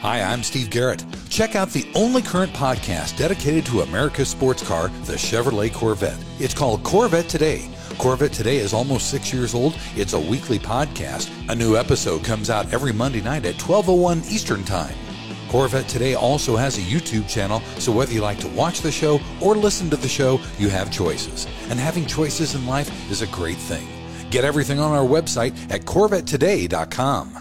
Hi, I'm Steve Garrett. Check out the only current podcast dedicated to America's sports car, the Chevrolet Corvette. It's called Corvette Today. Corvette Today is almost 6 years old. It's a weekly podcast. A new episode comes out every Monday night at 12:01 Eastern Time. Corvette Today also has a YouTube channel, so whether you like to watch the show or listen to the show, you have choices. And having choices in life is a great thing. Get everything on our website at CorvetteToday.com.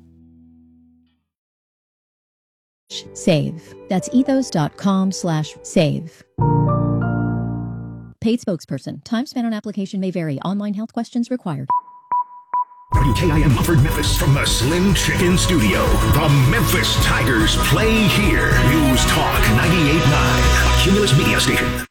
Save. That's ethos.com/save. Paid spokesperson. Time spent on application may vary. Online health questions required. WKIM Mumford, Memphis, from the Slim Chicken Studio. The Memphis Tigers play here. News Talk 98.9, a Cumulus Media station.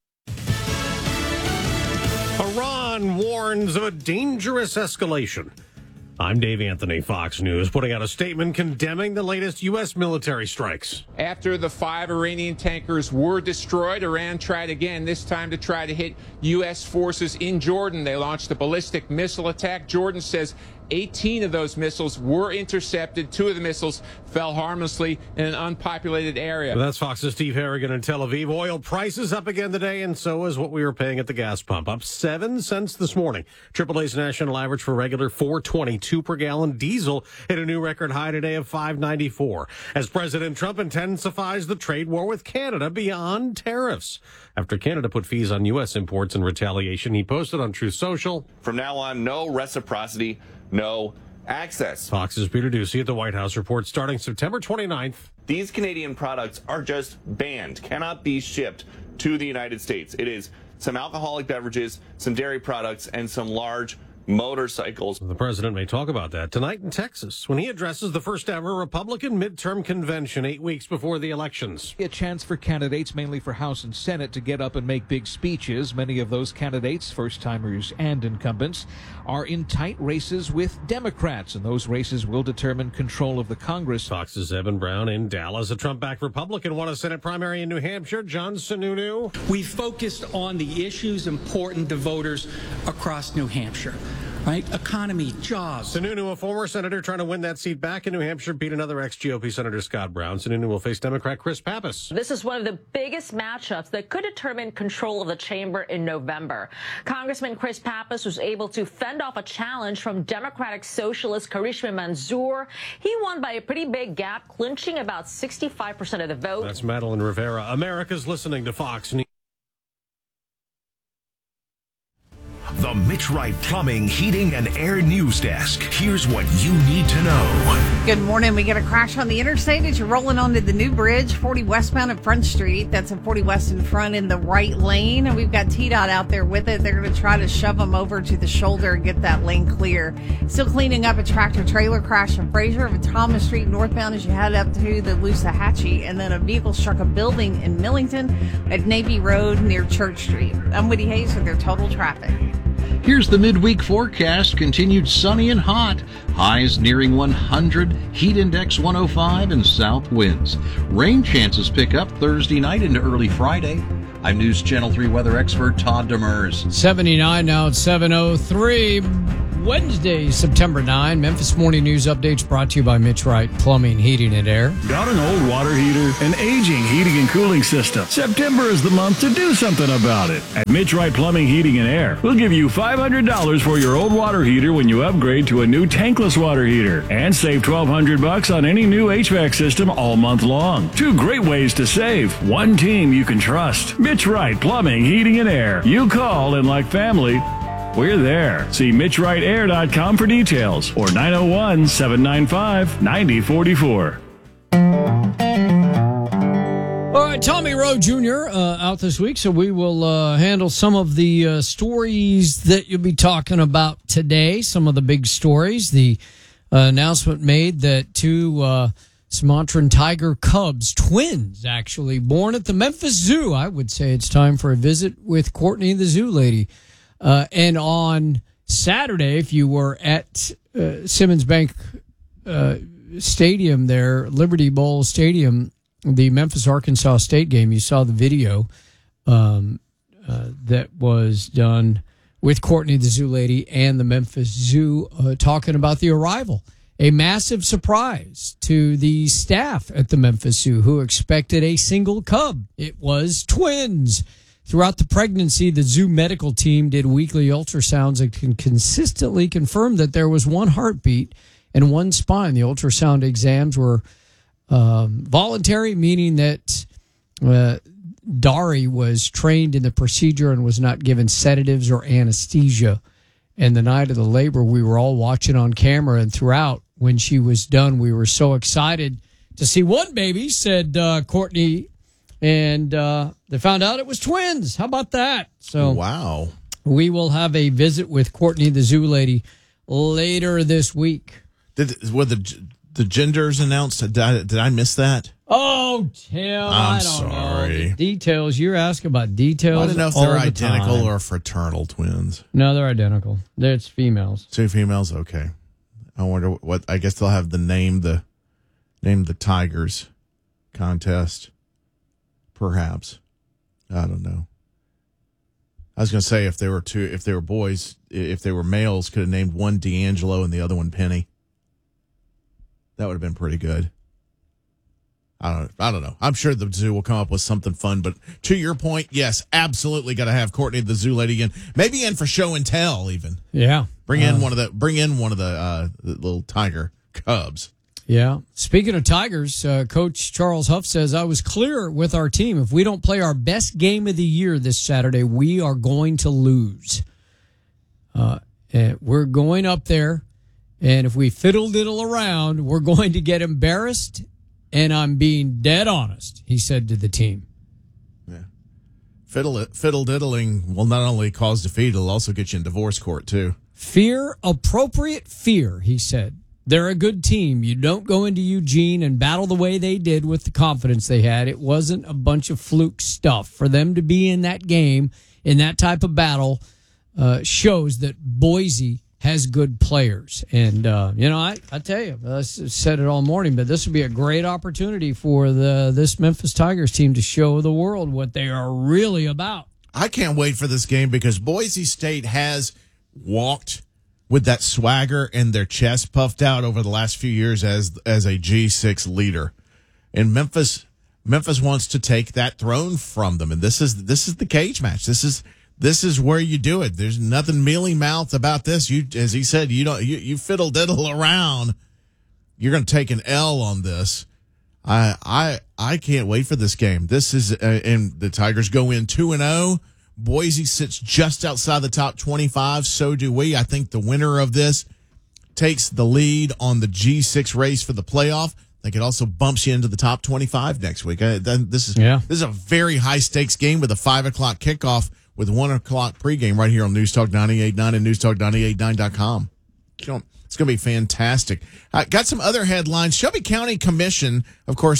Iran warns of a dangerous escalation. I'm Dave Anthony, Fox News, putting out a statement condemning the latest U.S. military strikes. After the 5 Iranian tankers were destroyed, Iran tried again, this time to try to hit U.S. forces in Jordan. They launched a ballistic missile attack. Jordan says 18 of those missiles were intercepted. 2 of the missiles fell harmlessly in an unpopulated area. That's Fox's Steve Harrigan in Tel Aviv. Oil prices up again today, and so is what we were paying at the gas pump. Up 7 cents this morning. AAA's national average for regular $4.22 per gallon. Diesel hit a new record high today of $5.94. As President Trump intensifies the trade war with Canada beyond tariffs. After Canada put fees on U.S. imports in retaliation, he posted on Truth Social, "From now on, no reciprocity, no access." Fox's Peter Doocy at the White House reports starting September 29th. These Canadian products are just banned, cannot be shipped to the United States. It is some alcoholic beverages, some dairy products, and some large motorcycles. The president may talk about that tonight in Texas when he addresses the first ever Republican midterm convention 8 weeks before the elections. A chance for candidates, mainly for House and Senate, to get up and make big speeches. Many of those candidates, first-timers and incumbents, are in tight races with Democrats, and those races will determine control of the Congress. Fox's Evan Brown in Dallas. A Trump-backed Republican won a Senate primary in New Hampshire. John Sununu. We focused on the issues important to voters across New Hampshire. Right? Economy, jobs. Sununu, a former senator trying to win that seat back in New Hampshire, beat another ex-GOP Senator Scott Brown. Sununu will face Democrat Chris Pappas. This is one of the biggest matchups that could determine control of the chamber in November. Congressman Chris Pappas was able to fend off a challenge from Democratic Socialist Karishma Manzoor. He won by a pretty big gap, clinching about 65% of the vote. That's Madeline Rivera. America's listening to Fox News. The Mitch Wright Plumbing, Heating, and Air News Desk. Here's what you need to know. Good morning. We get a crash on the interstate as you're rolling onto the new bridge, 40 westbound at Front Street. That's a 40 west in front in the right lane. And we've got TDOT out there with it. They're going to try to shove them over to the shoulder and get that lane clear. Still cleaning up a tractor-trailer crash in Fraser of Thomas Street northbound as you head up to the Loosahatchee. And then a vehicle struck a building in Millington at Navy Road near Church Street. I'm Woody Hayes with your total traffic. Here's the midweek forecast. Continued sunny and hot. Highs nearing 100. Heat index 105 and south winds. Rain chances pick up Thursday night into early Friday. I'm News Channel 3 weather expert Todd Demers. 79 now at 7:03. Wednesday, September 9. Memphis Morning News updates brought to you by Mitch Wright Plumbing, Heating, and Air. Got an old water heater, an aging heating and cooling system? September is the month to do something about it. At Mitch Wright Plumbing, Heating, and Air, we'll give you $500 for your old water heater when you upgrade to a new tankless water heater, and save $1,200 on any new HVAC system all month long. 2 great ways to save. One team you can trust. Mitch Wright Plumbing, Heating, and Air. You call, and like family, we're there. See MitchWrightAir.com for details or 901-795-9044. All right, Tommy Rowe Jr. Out this week, so we will handle some of the stories that you'll be talking about today, some of the big stories. The announcement made that 2 Sumatran tiger cubs, twins actually, born at the Memphis Zoo. I would say it's time for a visit with Courtney the zoo lady. And on Saturday, if you were at Simmons Bank Stadium there, Liberty Bowl Stadium, the Memphis, Arkansas State game, you saw the video that was done with Courtney the zoo lady and the Memphis Zoo talking about the arrival. a massive surprise to the staff at the Memphis Zoo, who expected a single cub. It was twins. Throughout the pregnancy, the zoo medical team did weekly ultrasounds and can consistently confirm that there was one heartbeat and one spine. The ultrasound exams were voluntary, meaning that Dari was trained in the procedure and was not given sedatives or anesthesia. And the night of the labor, we were all watching on camera, and throughout, when she was done, we were so excited to see one baby, said Courtney, and they found out it was twins. How about that? So wow. We will have a visit with Courtney, the zoo lady, later this week. Were the genders announced? Did I miss that? Oh, Tim, I don't know. The details. You're asking about details. I don't know if they're identical or fraternal twins. No, they're identical. It's females. 2 females? Okay. I wonder what, I guess they'll have the name the Tigers contest. Perhaps. I don't know. I was going to say if they were boys, if they were males, could have named one D'Angelo and the other one Penny. That would have been pretty good. I don't know. I'm sure the zoo will come up with something fun, but to your point, yes, absolutely got to have Courtney, the zoo lady, in. Maybe in for show and tell, even. Yeah. Bring in one of the little tiger cubs. Yeah. Speaking of Tigers, Coach Charles Huff says, I was clear with our team. If we don't play our best game of the year this Saturday, we are going to lose. And we're going up there, and if we fiddle-diddle around, we're going to get embarrassed, and I'm being dead honest, he said to the team. Yeah. Fiddle-diddling will not only cause defeat, it'll also get you in divorce court, too. Fear, appropriate fear, he said. They're a good team. You don't go into Eugene and battle the way they did with the confidence they had. It wasn't a bunch of fluke stuff. For them to be in that game, in that type of battle, shows that Boise has good players. And, I tell you, I said it all morning, but this would be a great opportunity for this Memphis Tigers team to show the world what they are really about. I can't wait for this game because Boise State has walked with that swagger and their chest puffed out over the last few years as a G6 leader. And Memphis wants to take that throne from them. And this is the cage match. This is where you do it. There's nothing mealy-mouthed about this. You, as he said, you fiddle-diddle around. You're going to take an L on this. I can't wait for this game. This is and the Tigers go in 2-0. Boise sits just outside the top 25. So do we. I think the winner of this takes the lead on the G6 race for the playoff. I think it also bumps you into the top 25 next week. This is a very high stakes game with a 5 o'clock kickoff with 1 o'clock pregame right here on News Talk 98.9 and newstalk989.com. It's going to be fantastic. Got some other headlines. Shelby County Commission, of course,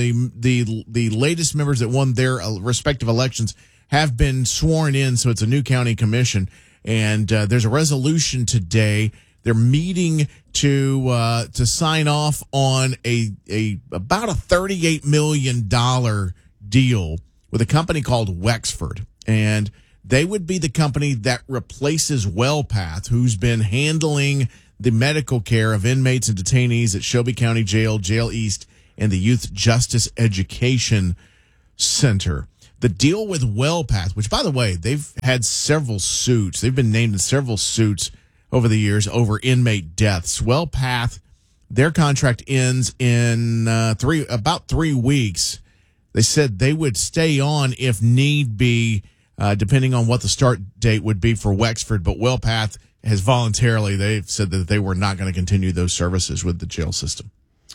the latest members that won their respective elections have been sworn in, so it's a new county commission. And there's a resolution today. They're meeting to sign off on about a $38 million deal with a company called Wexford. And they would be the company that replaces WellPath, who's been handling the medical care of inmates and detainees at Shelby County Jail, Jail East, and the Youth Justice Education Center. The deal with WellPath, which, by the way, they've had several suits. They've been named in several suits over the years over inmate deaths. WellPath, their contract ends in about 3 weeks. They said they would stay on if need be, depending on what the start date would be for Wexford. But WellPath has voluntarily, they've said that they were not going to continue those services with the jail system.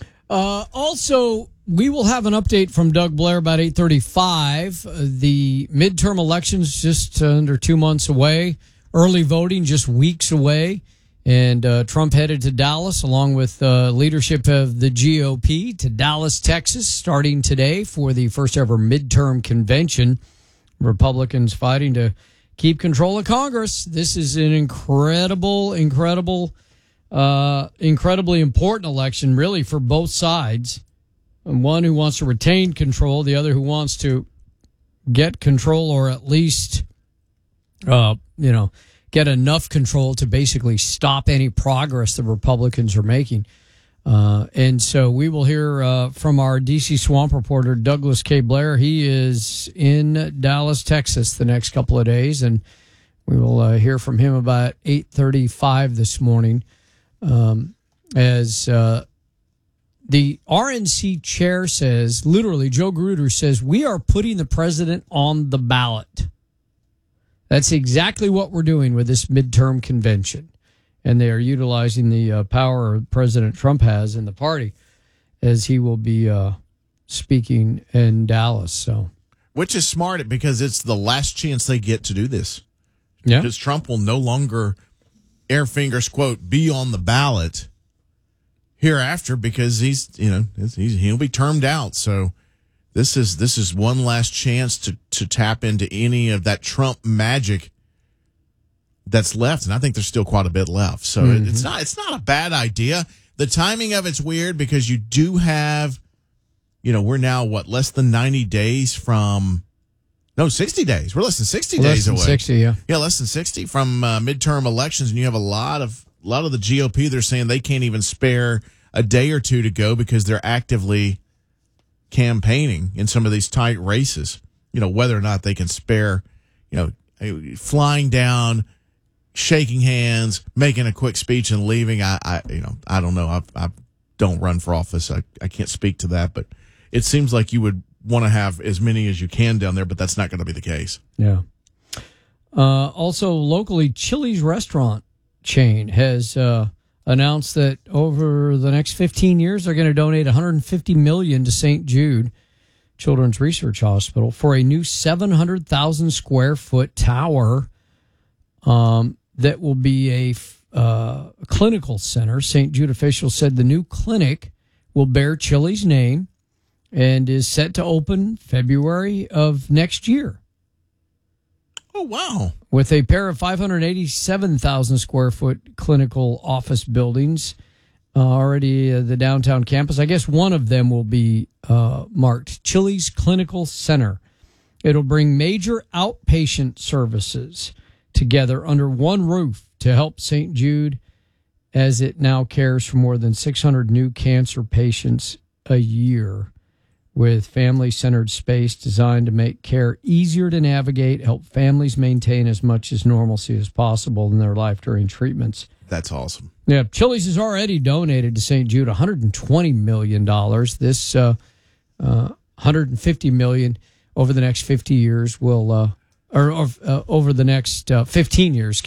Also, we will have an update from Doug Blair about 8:35. The midterm elections just under 2 months away. Early voting just weeks away. And Trump headed to Dallas along with leadership of the GOP to Dallas, Texas, starting today for the first ever midterm convention. Republicans fighting to keep control of Congress. This is an incredibly important election, really, for both sides. And one who wants to retain control, the other who wants to get control or at least, get enough control to basically stop any progress the Republicans are making. And so we will hear from our D.C. Swamp reporter, Douglas K. Blair. He is in Dallas, Texas, the next couple of days, and we will hear from him about 8:35 this morning as the RNC chair says, literally, Joe Gruder says, we are putting the president on the ballot. That's exactly what we're doing with this midterm convention. And they are utilizing the power President Trump has in the party as he will be speaking in Dallas. So, which is smart because it's the last chance they get to do this. Yeah. Because Trump will no longer, air fingers, quote, be on the ballot hereafter because he'll be termed out. So this is one last chance to tap into any of that Trump magic that's left, and I think there's still quite a bit left. So it's not a bad idea. The timing of it's weird because you do have, we're now less than 90 days from, 60 days. We're less than 60 days away. 60, yeah. Yeah, less than 60 from midterm elections, and you have a lot of the GOP. They're saying they can't even spare a day or two to go because they're actively campaigning in some of these tight races. Whether or not they can spare, flying down, shaking hands, making a quick speech and leaving. I don't know. I don't run for office. I can't speak to that, but it seems like you would want to have as many as you can down there, but that's not going to be the case. Yeah. Also, locally, Chili's restaurant chain has announced that over the next 15 years, they're going to donate $150 million to St. Jude Children's Research Hospital for a new 700,000 square foot tower that will be a clinical center. St. Jude officials said the new clinic will bear Chili's name and is set to open February of next year. Oh, wow. With a pair of 587,000 square foot clinical office buildings already the downtown campus. I guess one of them will be marked Chili's Clinical Center. It'll bring major outpatient services together under one roof to help St. Jude as it now cares for more than 600 new cancer patients a year, with family-centered space designed to make care easier to navigate, help families maintain as much as normalcy as possible in their life during treatments. That's awesome. Yeah, Chili's has already donated to St. Jude $120 million. This $150 million over the next 50 years will, over the next 15 years,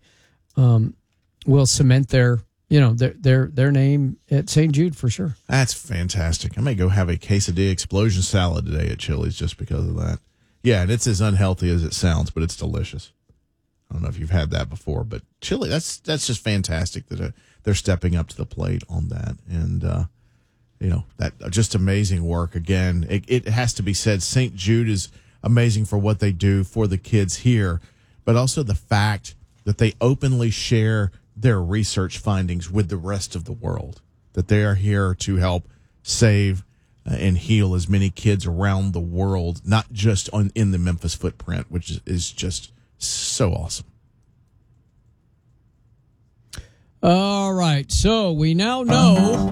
will cement their name at St. Jude for sure. That's fantastic. I may go have a quesadilla explosion salad today at Chili's just because of that. Yeah, and it's as unhealthy as it sounds, but it's delicious. I don't know if you've had that before, but Chili, that's just fantastic that they're stepping up to the plate on that. And, that just amazing work. Again, it has to be said, St. Jude is amazing for what they do for the kids here, but also the fact that they openly share their research findings with the rest of the world, that they are here to help save and heal as many kids around the world, not just in the Memphis footprint, which is just so awesome. All right, so we now know,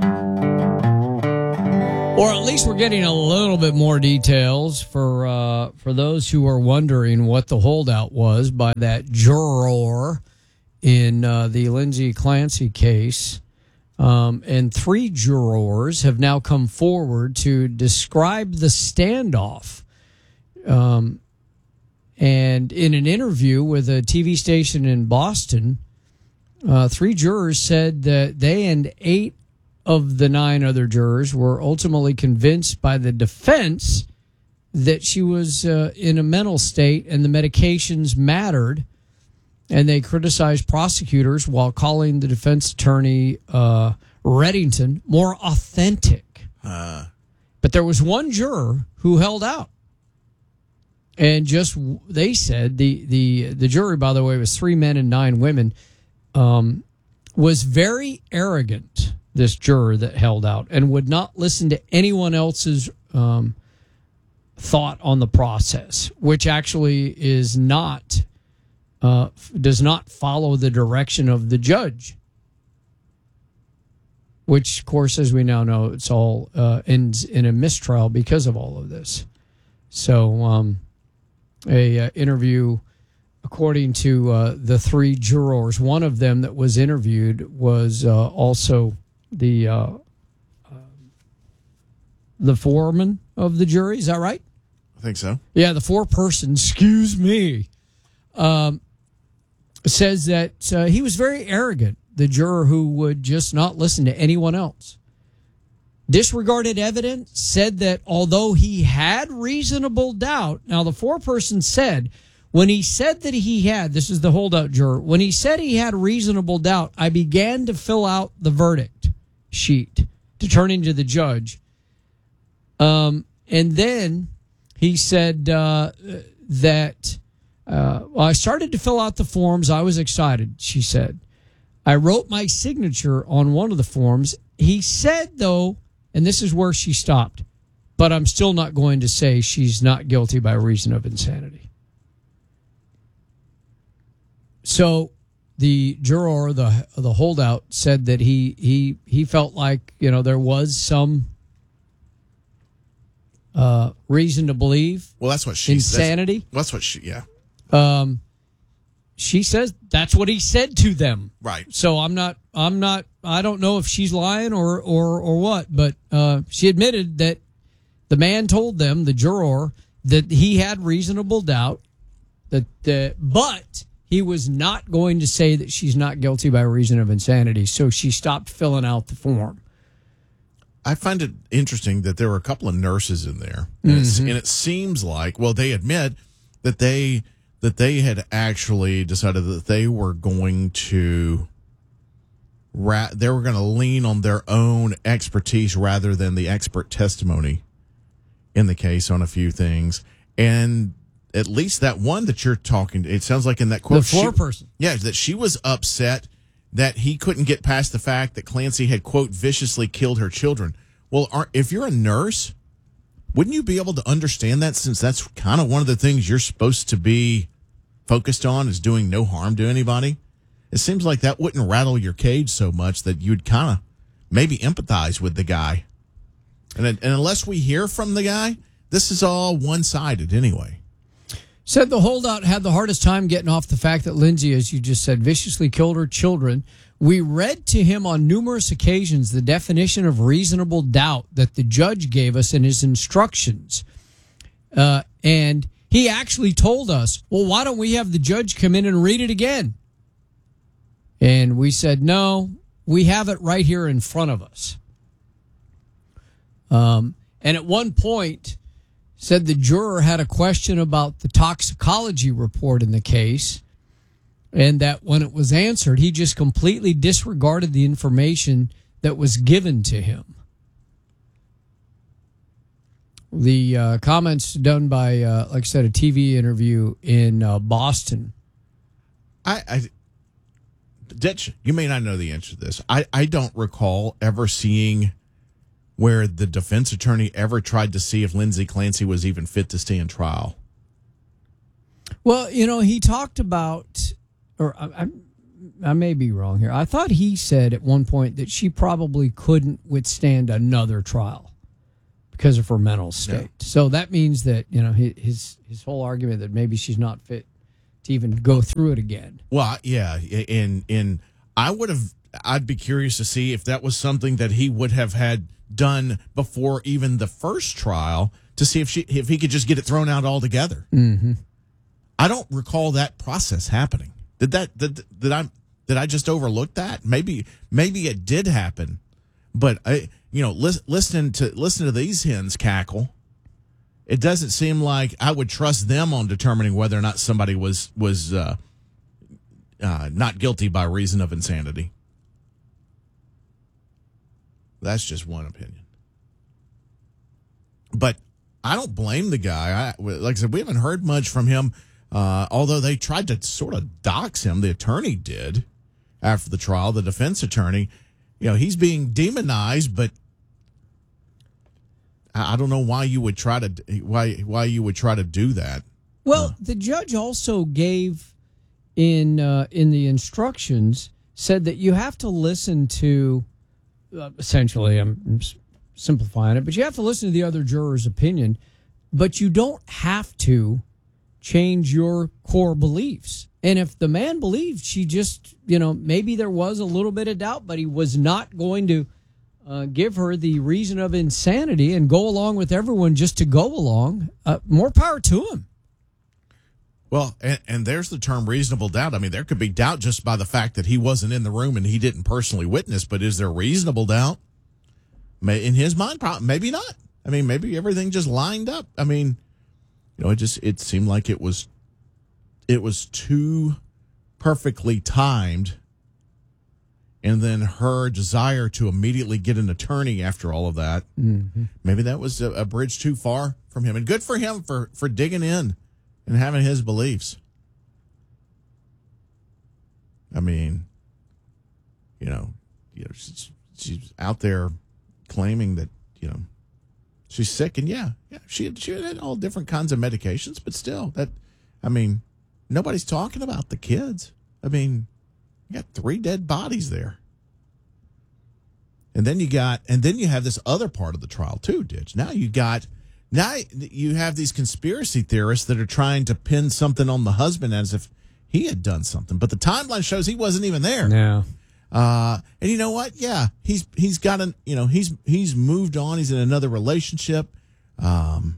or at least we're getting a little bit more details for those who are wondering what the holdout was by that juror in the Lindsay Clancy case. And 3 jurors have now come forward to describe the standoff. And in an interview with a TV station in Boston, 3 jurors said that they and 8 of the 9 other jurors were ultimately convinced by the defense that she was in a mental state and the medications mattered. And they criticized prosecutors while calling the defense attorney, Reddington, more authentic. But there was one juror who held out. And they said, the jury, by the way, was 3 men and 9 women, was very arrogant, this juror that held out, and would not listen to anyone else's thought on the process, which actually is not... does not follow the direction of the judge. which, of course, as we now know, it's all ends in a mistrial because of all of this. So a interview, according to the three jurors, one of them that was interviewed was also the foreman of the jury. Is that right? I think so. Yeah, the foreperson, excuse me, says that he was very arrogant, the juror who would just not listen to anyone else. Disregarded evidence, said that although he had reasonable doubt, now the foreperson said, when he said that he had, this is the holdout juror, when he said he had reasonable doubt, I began to fill out the verdict sheet to turn into the judge. And then he said that I started to fill out the forms. I was excited, she said. I wrote my signature on one of the forms. He said, though, and this is where she stopped, but I'm still not going to say she's not guilty by reason of insanity. So the juror, the holdout, said that he felt like, there was some reason to believe. Well, that's what she insanity. That's what she, yeah. She says that's what he said to them. Right. So I don't know if she's lying or what, but she admitted that the man told them, the juror, that he had reasonable doubt, but he was not going to say that she's not guilty by reason of insanity. So she stopped filling out the form. I find it interesting that there were a couple of nurses in there, and it seems like, well, they admit that they had actually decided that they were going to lean on their own expertise rather than the expert testimony in the case on a few things. And at least that one that you're talking, it sounds like in that quote, the foreperson, that she was upset that he couldn't get past the fact that Clancy had, quote, viciously killed her children. Well, if you're a nurse, wouldn't you be able to understand that, since that's kind of one of the things you're supposed to be focused on, is doing no harm to anybody? It seems like that wouldn't rattle your cage so much that you'd kind of maybe empathize with the guy. And unless we hear from the guy, this is all one-sided anyway. Said the holdout had the hardest time getting off the fact that Lindsay, as you just said, viciously killed her children. We read to him on numerous occasions the definition of reasonable doubt that the judge gave us in his instructions. And he actually told us, well, why don't we have the judge come in and read it again? And we said, no, we have it right here in front of us. And at one point, said the juror had a question about the toxicology report in the case, and that when it was answered, he just completely disregarded the information that was given to him. The comments done by, like I said, a TV interview in Boston. Ditch, you may not know the answer to this. I don't recall ever seeing where the defense attorney ever tried to see if Lindsay Clancy was even fit to stand trial. Well, he talked about, or I may be wrong here. I thought he said at one point that she probably couldn't withstand another trial because of her mental state. Yeah. So that means that, his whole argument that maybe she's not fit to even go through it again. Well, yeah, and I'd be curious to see if that was something that he would have had done before even the first trial, to see if he could just get it thrown out altogether. Mm-hmm. I don't recall that process happening. Did I just overlook that? Maybe it did happen, but listening to these hens cackle, it doesn't seem like I would trust them on determining whether or not somebody was not guilty by reason of insanity. That's just one opinion. But I don't blame the guy. Like I said, we haven't heard much from him, although they tried to sort of dox him. The attorney did after the trial, the defense attorney. He's being demonized, but I don't know why you would try to do that. Well, the judge also gave in the instructions, said that you have to listen to essentially, I'm simplifying it, but you have to listen to the other juror's opinion, but you don't have to change your core beliefs. And if the man believed she just, maybe there was a little bit of doubt, but he was not going to give her the reason of insanity and go along with everyone just to go along, more power to him. Well, and there's the term reasonable doubt. I mean, there could be doubt just by the fact that he wasn't in the room and he didn't personally witness, but is there reasonable doubt? In his mind, probably, maybe not. I mean, maybe everything just lined up. I mean, it seemed like it was too perfectly timed. And then her desire to immediately get an attorney after all of that, maybe that was a bridge too far from him. And good for him for digging in and having his beliefs. I mean, she's out there claiming that, she's sick. And yeah, she had all different kinds of medications, but still, nobody's talking about the kids. I mean, you got 3 dead bodies there. And then you have this other part of the trial too, Ditch. Now you have these conspiracy theorists that are trying to pin something on the husband as if he had done something. But the timeline shows he wasn't even there. No. And you know what? Yeah, he's moved on. He's in another relationship. And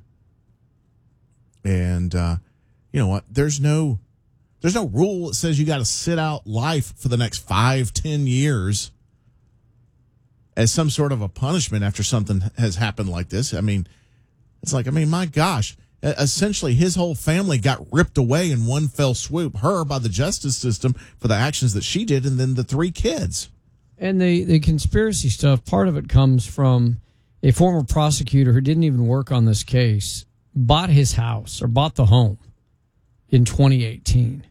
you know what? There's no rule that says you got to sit out life for the next 5-10 years as some sort of a punishment after something has happened like this. I mean, my gosh, essentially his whole family got ripped away in one fell swoop, her by the justice system for the actions that she did, and then the 3 kids. And the conspiracy stuff, part of it comes from a former prosecutor who didn't even work on this case, bought his house or bought the home in 2018.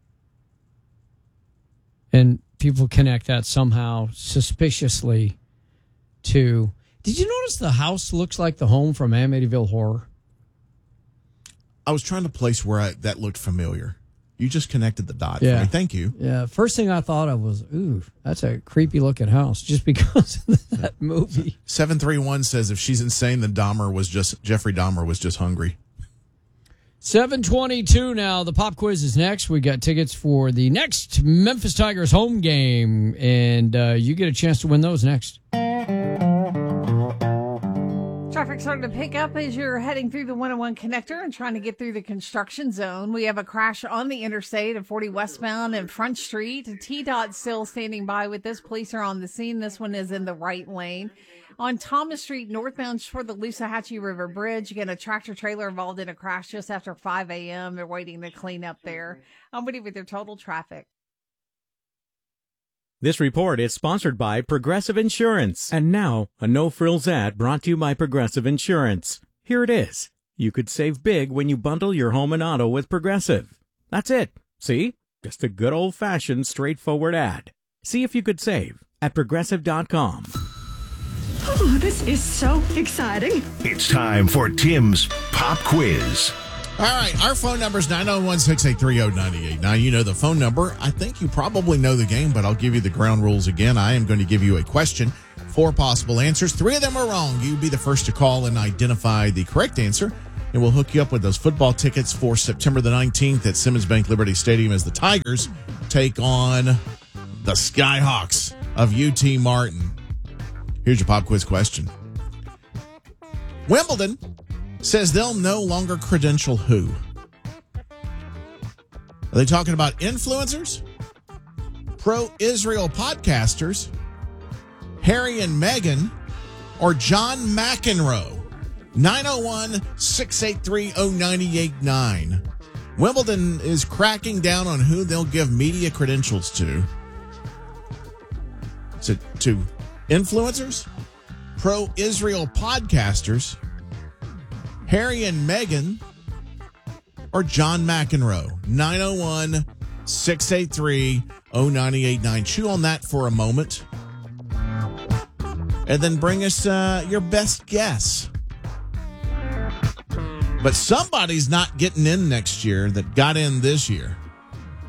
And people connect that somehow suspiciously to... Did you notice the house looks like the home from Amityville Horror? I was trying to place where that looked familiar. You just connected the dot for me. Thank you. Yeah, first thing I thought of was, ooh, that's a creepy-looking house, just because of that movie. 731 says if she's insane, then Jeffrey Dahmer was just hungry. 7:22 now. The pop quiz is next. We got tickets for the next Memphis Tigers home game, and you get a chance to win those next. Traffic starting to pick up as you're heading through the 101 connector and trying to get through the construction zone. We have a crash on the interstate at 40 westbound and Front Street. TDOT still standing by with this. Police are on the scene. This one is in the right lane. On Thomas Street, northbound for the Loosahatchee River Bridge, again, a tractor trailer involved in a crash just after 5 a.m. They're waiting to clean up there. I'm waiting with their total traffic. This report is sponsored by Progressive Insurance. And now, a no-frills ad brought to you by Progressive Insurance. Here it is. You could save big when you bundle your home and auto with Progressive. That's it. See? Just a good old-fashioned, straightforward ad. See if you could save at Progressive.com. Oh, this is so exciting. It's time for Tim's Pop Quiz. All right, our phone number is 901-683-0989. You know the phone number. I think you probably know the game, but I'll give you the ground rules again. I am going to give you a question, 4 possible answers. 3 of them are wrong. You be the first to call and identify the correct answer, and we'll hook you up with those football tickets for September the 19th at Simmons Bank Liberty Stadium as the Tigers take on the Skyhawks of UT Martin. Here's your pop quiz question. Wimbledon says they'll no longer credential who? Are they talking about influencers, pro-Israel podcasters, Harry and Meghan, or John McEnroe? 901-683-0989. Wimbledon is cracking down on who they'll give media credentials to. To influencers, pro-Israel podcasters, Harry and Meghan, or John McEnroe? 901-683-0989. Chew on that for a moment. And then bring us your best guess. But somebody's not getting in next year that got in this year.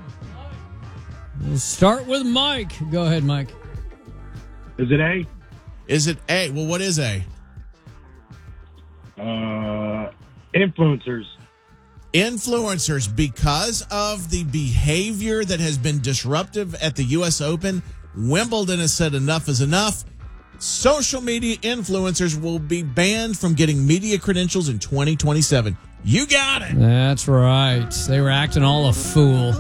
We'll start with Mike. Go ahead, Mike. Is it A? Is it A? Well, what is A? Influencers. Influencers, because of the behavior that has been disruptive at the U.S. Open, Wimbledon has said enough is enough. Social media influencers will be banned from getting media credentials in 2027. You got it. That's right. They were acting all a fool.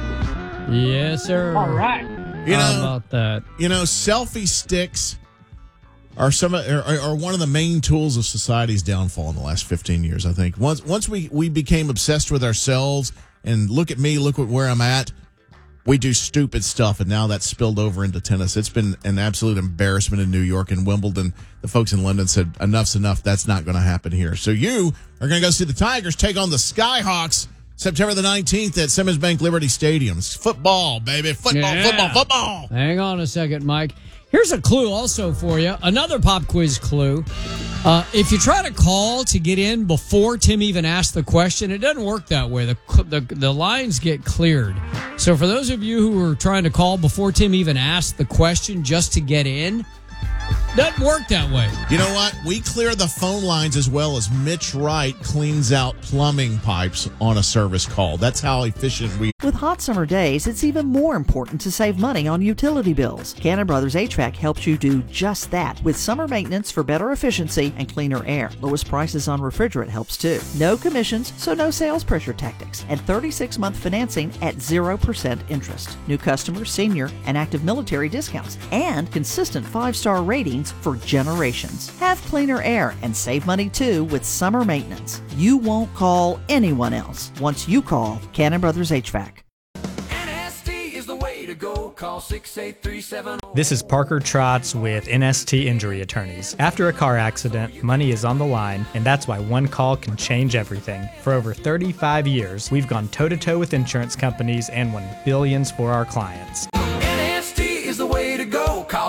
Yes, sir. All right. How about that? Selfie sticks are one of the main tools of society's downfall in the last 15 years, I think. Once we became obsessed with ourselves and look at me, look at where I'm at, we do stupid stuff, and now that's spilled over into tennis. It's been an absolute embarrassment in New York and Wimbledon. The folks in London said, enough's enough. That's not going to happen here. So you are going to go see the Tigers take on the Skyhawks September the 19th at Simmons Bank Liberty Stadium. It's football, baby. Football. Hang on a second, Mike. Here's a clue also for you. Another pop quiz clue. If you try to call to get in before Tim even asked the question, it doesn't work that way. The lines get cleared. So for those of you who are trying to call before Tim even asked the question just to get in, doesn't work that way. You know what? We clear the phone lines as well as Mitch Wright cleans out plumbing pipes on a service call. That's how efficient we With hot summer days, it's even more important to save money on utility bills. Cannon Brothers HVAC helps you do just that with summer maintenance for better efficiency and cleaner air. Lowest prices on refrigerant helps too. No commissions, so no sales pressure tactics. And 36-month financing at 0% interest. New customers, senior, and active military discounts. And consistent 5-star ratings for generations. Have cleaner air and save money too with summer maintenance. You won't call anyone else once you call Cannon Brothers HVAC. NST is the way to go. Call 68370. This is Parker Trotz with NST Injury Attorneys. After a car accident, money is on the line, and that's why one call can change everything. For over 35 years, we've gone toe-to-toe with insurance companies and won billions for our clients. NST is the way to go. Call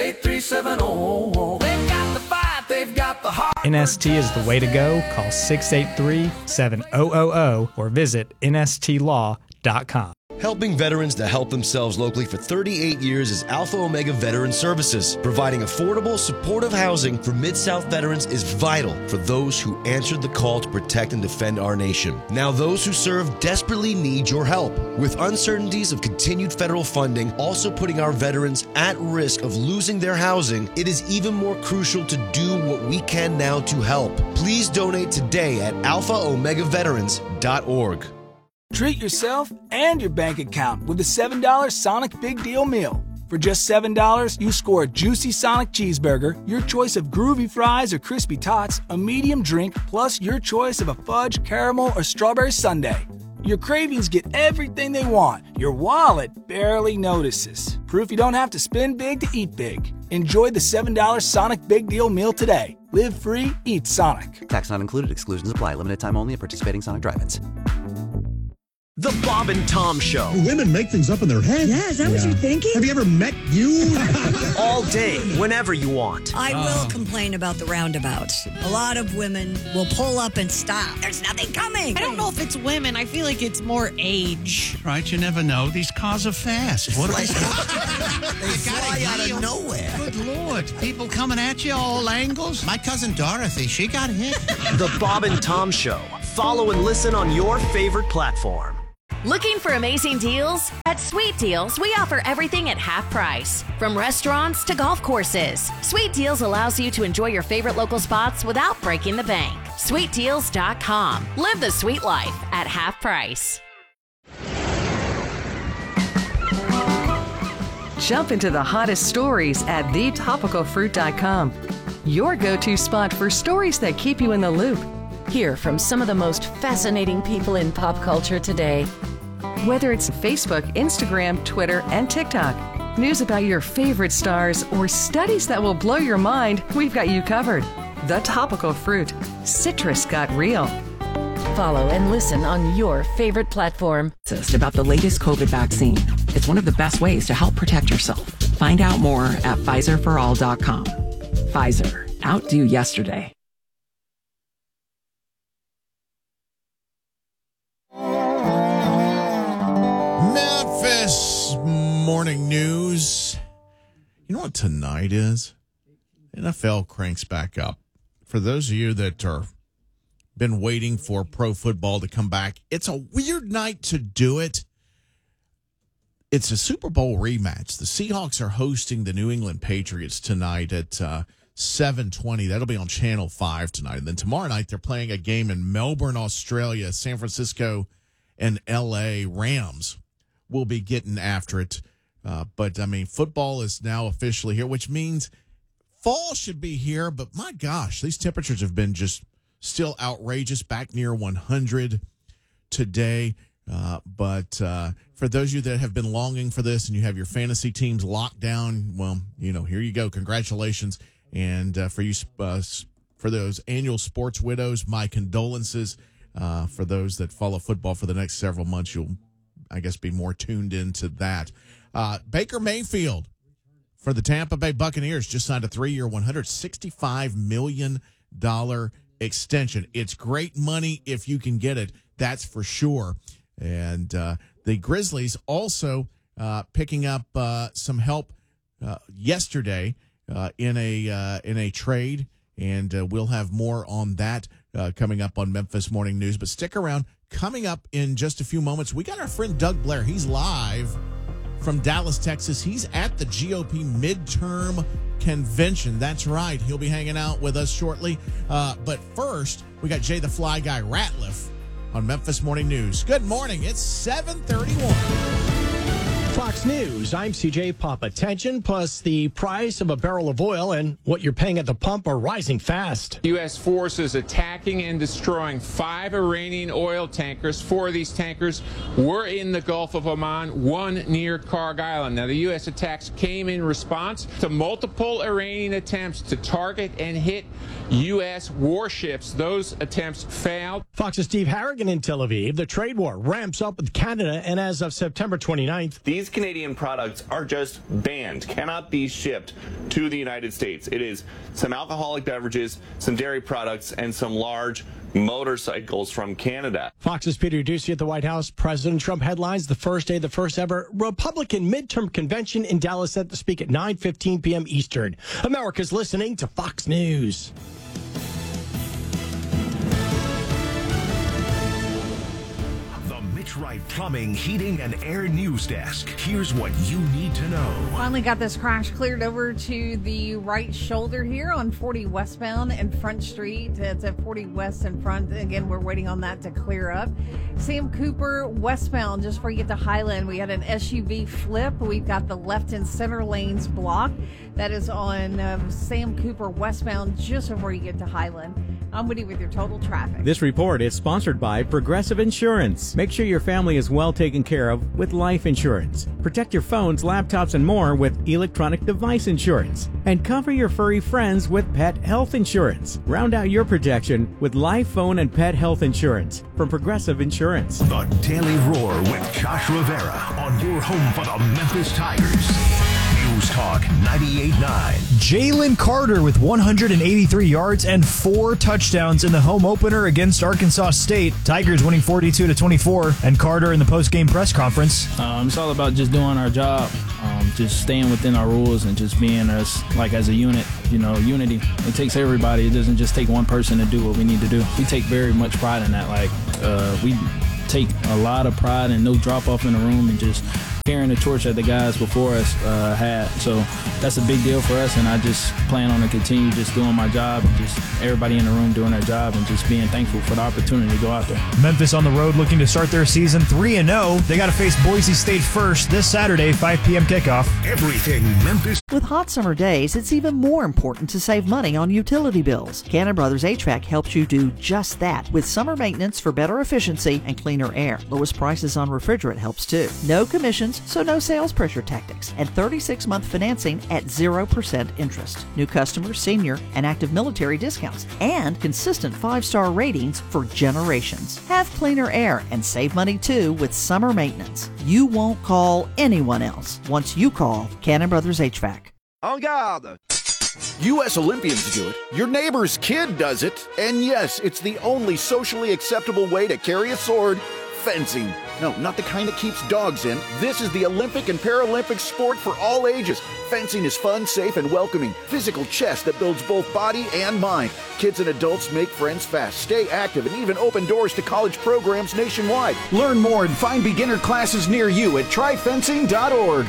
68370. They've got the fight, they've got the heart. NST is the way to go. Call 683-7000 or visit nstlaw.com. Helping veterans to help themselves locally for 38 years is Alpha Omega Veteran Services. Providing affordable, supportive housing for Mid-South veterans is vital for those who answered the call to protect and defend our nation. Now those who serve desperately need your help. With uncertainties of continued federal funding also putting our veterans at risk of losing their housing, it is even more crucial to do what we can now to help. Please donate today at alphaomegaveterans.org. Treat yourself and your bank account with the $7 Sonic Big Deal Meal. For just $7, you score a juicy Sonic cheeseburger, your choice of groovy fries or crispy tots, a medium drink, plus your choice of a fudge, caramel, or strawberry sundae. Your cravings get everything they want. Your wallet barely notices. Proof you don't have to spend big to eat big. Enjoy the $7 Sonic Big Deal Meal today. Live free, eat Sonic. Tax not included. Exclusions apply. Limited time only at participating Sonic drive-ins. The Bob and Tom Show. Women make things up in their head. Yeah, is that what you're thinking? Have you ever met you? All day, whenever you want. I will complain about the roundabouts. A lot of women will pull up and stop. There's nothing coming. I don't know if it's women. I feel like it's more age. Right, you never know. These cars are fast. What They fly out of nowhere. Good Lord. People coming at you all angles. My cousin Dorothy, she got hit. The Bob and Tom Show. Follow and listen on your favorite platform. Looking for amazing deals? At Sweet Deals, we offer everything at half price. From restaurants to golf courses, Sweet Deals allows you to enjoy your favorite local spots without breaking the bank. SweetDeals.com. Live the sweet life at half price. Jump into the hottest stories at thetopicalfruit.com. Your go-to spot for stories that keep you in the loop. Hear from some of the most fascinating people in pop culture today. Whether it's Facebook, Instagram, Twitter, and TikTok, news about your favorite stars, or studies that will blow your mind, we've got you covered. The Topical Fruit. Citrus got real. Follow and listen on your favorite platform. About the latest COVID vaccine. It's one of the best ways to help protect yourself. Find out more at PfizerForAll.com. Pfizer. Outdo yesterday. Memphis Morning News. You know what tonight is? NFL cranks back up. For those of you that are been waiting for pro football to come back, it's a weird night to do it. It's a Super Bowl rematch. The Seahawks are hosting the New England Patriots tonight at 7:20. That'll be on Channel 5 tonight. And then tomorrow night, they're playing a game in Melbourne, Australia. San Francisco and L.A. Rams will be getting after it. But, I mean, football is now officially here, which means fall should be here. But, my gosh, these temperatures have been just still outrageous, back near 100 today. But for those of you that have been longing for this and you have your fantasy teams locked down, well, here you go. Congratulations. And for you, for those annual sports widows, my condolences. For those that follow football for the next several months, you'll, I guess, be more tuned into that. Baker Mayfield for the Tampa Bay Buccaneers just signed a 3-year, $165 million extension. It's great money if you can get it. That's for sure. And the Grizzlies also picking up some help yesterday in a trade, and we'll have more on that coming up on Memphis Morning News. But stick around. Coming up in just a few moments, we got our friend Doug Blair. He's live from Dallas, Texas. He's at the GOP midterm convention. That's right. He'll be hanging out with us shortly. But first, we got Jay the Fly Guy Ratliff on Memphis Morning News. Good morning. It's 7:31. Fox News, I'm CJ Papa. Tension plus the price of a barrel of oil and what you're paying at the pump are rising fast. U.S. forces attacking and destroying 5 Iranian oil tankers. 4 of these tankers were in the Gulf of Oman, 1 near Karg Island. Now, the U.S. attacks came in response to multiple Iranian attempts to target and hit U.S. warships. Those attempts failed. Fox's Steve Harrigan in Tel Aviv. The trade war ramps up with Canada, and as of September 29th, these Canadian products are just banned, cannot be shipped to the United States. It is some alcoholic beverages, some dairy products, and some large motorcycles from Canada. Fox's Peter Doocy at the White House. President Trump headlines the first day of the first ever Republican midterm convention in Dallas, set to speak at 9:15 p.m. Eastern. America's listening to Fox News. Mitch Wright Plumbing, Heating, and Air News Desk. Here's what you need to know. Finally got this crash cleared over to the right shoulder here on 40 westbound and Front Street. It's at 40 West and Front. Again, we're waiting on that to clear up. Sam Cooper westbound, just before you get to Highland, we had an SUV flip. We've got the left and center lanes blocked. That is on Sam Cooper westbound, just before you get to Highland. I'm Woody with your total traffic. This report is sponsored by Progressive Insurance. Make sure your family is well taken care of with life insurance. Protect your phones, laptops, and more with electronic device insurance. And cover your furry friends with pet health insurance. Round out your protection with life, phone, and pet health insurance from Progressive Insurance. The Daily Roar with Josh Rivera on your home for the Memphis Tigers. News Talk 98.9. Jalen Carter with 183 yards and 4 touchdowns in the home opener against Arkansas State. Tigers winning 42-24. And Carter in the post-game press conference. It's all about just doing our job, just staying within our rules and just being us, like as a unit, unity. It takes everybody. It doesn't just take one person to do what we need to do. We take very much pride in that. We take a lot of pride and no drop off in the room and just carrying the torch that the guys before us had. So that's a big deal for us, and I just plan on to continue just doing my job and just everybody in the room doing their job and just being thankful for the opportunity to go out there. Memphis on the road looking to start their season 3-0. They got to face Boise State first this Saturday, 5 p.m. kickoff. Everything Memphis. With hot summer days, it's even more important to save money on utility bills. Cannon Brothers HVAC helps you do just that with summer maintenance for better efficiency and cleaner air. Lowest prices on refrigerant helps too. No commissions, so no sales pressure tactics, and 36-month financing at 0% interest. New customers, senior, and active military discounts, and consistent 5-star ratings for generations. Have cleaner air and save money too with summer maintenance. You won't call anyone else once you call Cannon Brothers HVAC. En garde! U.S. Olympians do it, your neighbor's kid does it, and yes, it's the only socially acceptable way to carry a sword Fencing. No, not the kind that keeps dogs in. This is the Olympic and Paralympic sport for all ages. Fencing is fun, safe, and welcoming. Physical chess that builds both body and mind. Kids and adults make friends fast, stay active, and even open doors to college programs nationwide. Learn more and find beginner classes near you at tryfencing.org.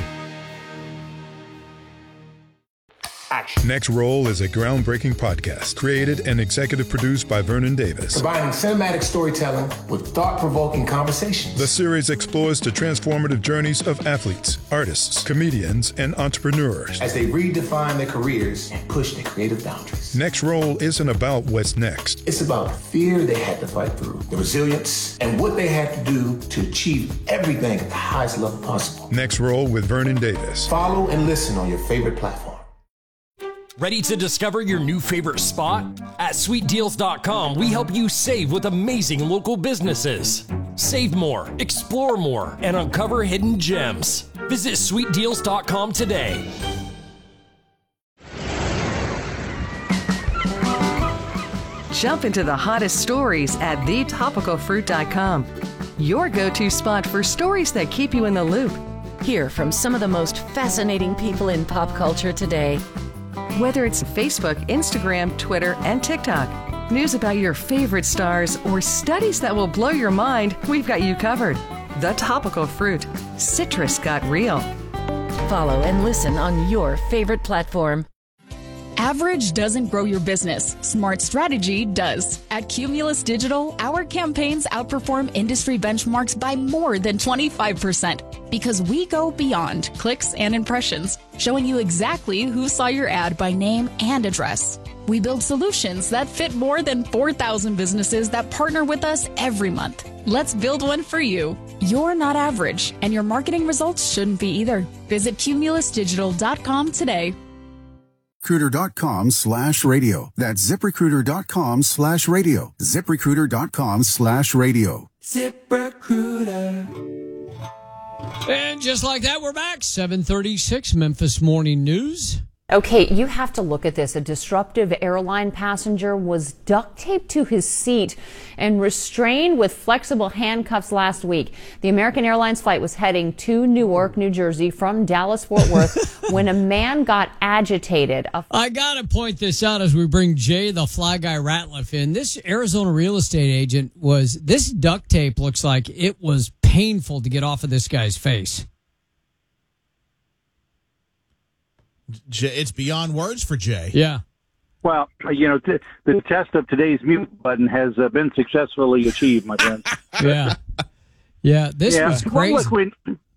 Next Roll is a groundbreaking podcast created and executive produced by Vernon Davis. Combining cinematic storytelling with thought-provoking conversations. The series explores the transformative journeys of athletes, artists, comedians, and entrepreneurs as they redefine their careers and push their creative boundaries. Next Roll isn't about what's next. It's about the fear they had to fight through, the resilience, and what they had to do to achieve everything at the highest level possible. Next Roll with Vernon Davis. Follow and listen on your favorite platform. Ready to discover your new favorite spot? At sweetdeals.com, we help you save with amazing local businesses. Save more, explore more, and uncover hidden gems. Visit sweetdeals.com today. Jump into the hottest stories at thetopicalfruit.com. Your go-to spot for stories that keep you in the loop. Hear from some of the most fascinating people in pop culture today. Whether it's Facebook, Instagram, Twitter, and TikTok, news about your favorite stars, or studies that will blow your mind, we've got you covered. The Topical Fruit. Citrus got real. Follow and listen on your favorite platform. Average doesn't grow your business. Smart strategy does. At Cumulus Digital, our campaigns outperform industry benchmarks by more than 25% because we go beyond clicks and impressions, showing you exactly who saw your ad by name and address. We build solutions that fit more than 4,000 businesses that partner with us every month. Let's build one for you. You're not average, and your marketing results shouldn't be either. Visit cumulusdigital.com today. ZipRecruiter.com/radio. That's ZipRecruiter.com/radio. ZipRecruiter.com/radio. ZipRecruiter. And just like that, we're back. 7:36 Memphis Morning News. Okay, you have to look at this. A disruptive airline passenger was duct taped to his seat and restrained with flexible handcuffs last week. The American Airlines flight was heading to Newark, New Jersey from Dallas-Fort Worth when a man got agitated. I got to point this out as we bring Jay the Fly Guy Ratliff in. This Arizona real estate agent this duct tape looks like it was painful to get off of this guy's face. It's beyond words for Jay. Yeah. Well, the test of today's mute button has been successfully achieved, my friend. Yeah. Yeah, this was crazy. Well, look,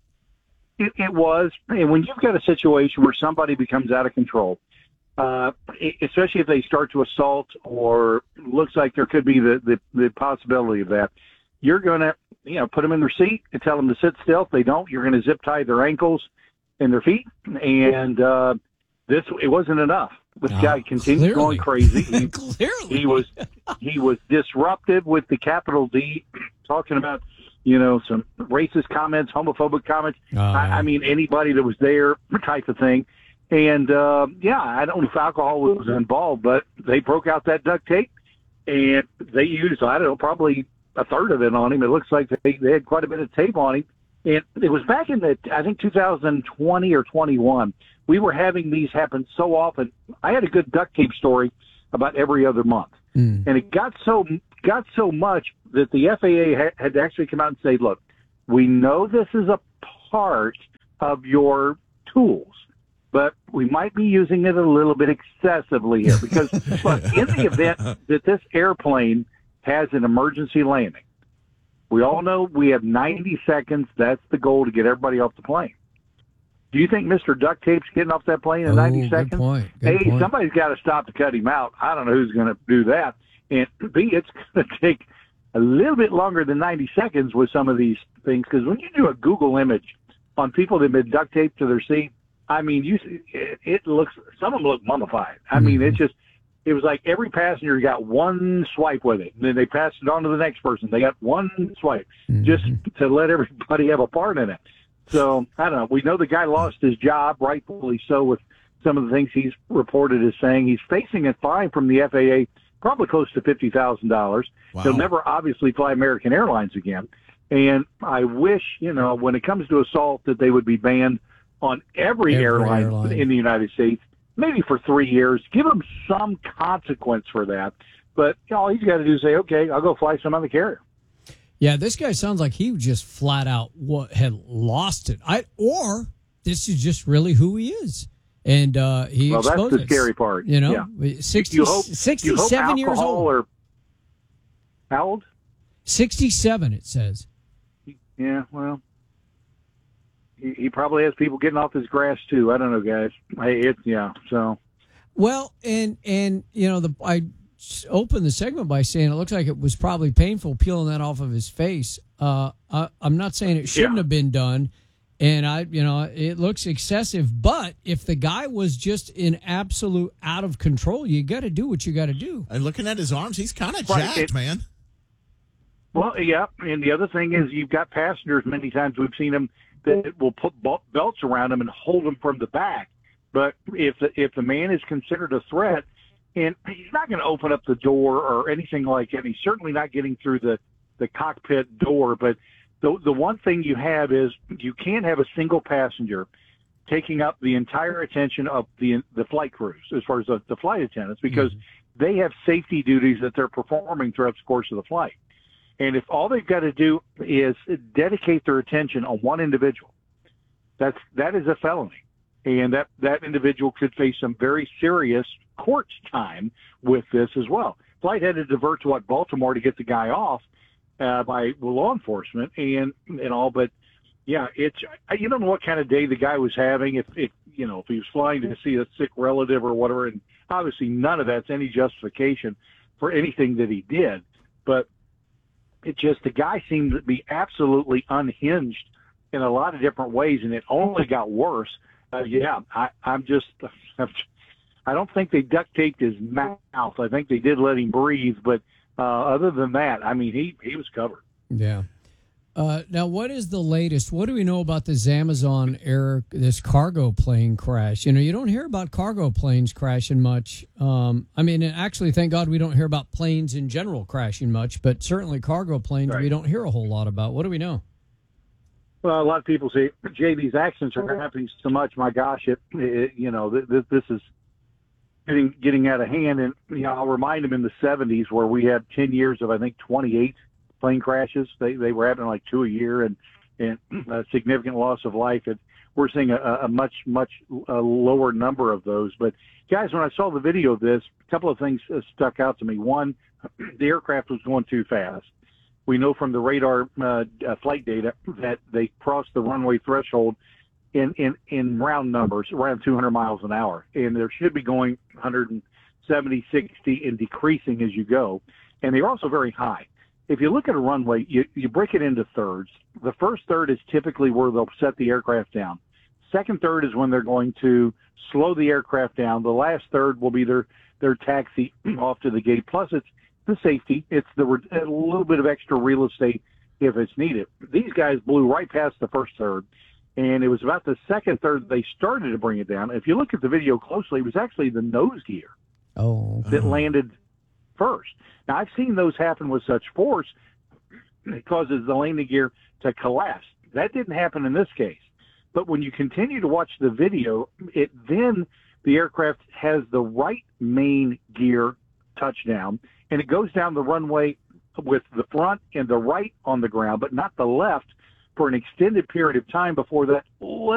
it was. And when you've got a situation where somebody becomes out of control, especially if they start to assault or looks like there could be the possibility of that, you're going to put them in their seat and tell them to sit still. If they don't, you're going to zip tie their ankles and their feet. And it wasn't enough. This guy continued going crazy. He was disruptive with the capital D, talking about some racist comments, homophobic comments. I mean, anybody that was there type of thing. And I don't know if alcohol was involved, but they broke out that duct tape and they used probably a third of it on him. It looks like they had quite a bit of tape on him. And it was back in 2020 or 21. We were having these happen so often. I had a good duct tape story about every other month. And it got so much that the FAA had to actually come out and say, look, we know this is a part of your tools, but we might be using it a little bit excessively here. Because look, in the event that this airplane has an emergency landing, we all know we have 90 seconds. That's the goal to get everybody off the plane. Do you think Mr. Duct Tape's getting off that plane in 90 seconds? Good point. Somebody's got to stop to cut him out. I don't know who's going to do that. And B, it's going to take a little bit longer than 90 seconds with some of these things, because when you do a Google image on people that have been duct taped to their seat, I mean, some of them look mummified. I mean, it was like every passenger got one swipe with it, and then they passed it on to the next person. They got one swipe just to let everybody have a part in it. So, I don't know. We know the guy lost his job, rightfully so, with some of the things he's reported as saying. He's facing a fine from the FAA, probably close to $50,000. Wow. He'll never obviously fly American Airlines again. And I wish, when it comes to assault, that they would be banned on every airline in the United States, maybe for 3 years. Give them some consequence for that. But all he's got to do is say, okay, I'll go fly some other carrier. Yeah, this guy sounds like he just flat out had lost it. Or this is just really who he is. And he Well, that's the scary part. 67 years old. How old? 67, it says. Yeah, well, he probably has people getting off his grass too. I don't know, guys. So. Well, and I opened the segment by saying it looks like it was probably painful peeling that off of his face. I'm not saying it shouldn't have been done, and it looks excessive. But if the guy was just in absolute out of control, you got to do what you got to do. And looking at his arms, he's kind of jacked, man. Well, yeah, and the other thing is you've got passengers, many times we've seen them, that will put belts around them and hold them from the back. But if the man is considered a threat, and he's not going to open up the door or anything like that, he's certainly not getting through the cockpit door. But the one thing you have is you can't have a single passenger taking up the entire attention of the flight crews as far as the flight attendants, because they have safety duties that they're performing throughout the course of the flight. And if all they've got to do is dedicate their attention on one individual, that is a felony. And that individual could face some very serious court time with this as well. Flight had to divert to Baltimore to get the guy off by law enforcement and all. But yeah, you don't know what kind of day the guy was having. If he was flying to see a sick relative or whatever, and obviously none of that's any justification for anything that he did. But the guy seemed to be absolutely unhinged in a lot of different ways, and it only got worse. I don't think they duct taped his mouth. I think they did let him breathe, but other than that, I mean, he was covered. Yeah. Now, what is the latest? What do we know about this Amazon this cargo plane crash? You don't hear about cargo planes crashing much. Actually, thank God we don't hear about planes in general crashing much, but certainly cargo planes we don't hear a whole lot about. What do we know? Well, a lot of people say, Jay, these accidents are happening so much. My gosh, this is getting out of hand. And I'll remind them in the 70s where we had 10 years of, I think, 28 plane crashes. They were happening like 2 a year, and a significant loss of life. And we're seeing a much lower number of those. But guys, when I saw the video of this, a couple of things stuck out to me. One, the aircraft was going too fast. We know from the radar flight data that they crossed the runway threshold in round numbers, around 200 miles an hour. And they should be going 170, 60, and decreasing as you go. And they're also very high. If you look at a runway, you break it into thirds. The first third is typically where they'll set the aircraft down. Second third is when they're going to slow the aircraft down. The last third will be their taxi off to the gate. Plus, it's the safety. It's a little bit of extra real estate if it's needed. These guys blew right past the first third, and it was about the second third they started to bring it down. If you look at the video closely, it was actually the nose gear that landed first. Now, I've seen those happen with such force it causes the landing gear to collapse. That didn't happen in this case. But when you continue to watch the video, then the aircraft has the right main gear touchdown, and it goes down the runway with the front and the right on the ground, but not the left, for an extended period of time before that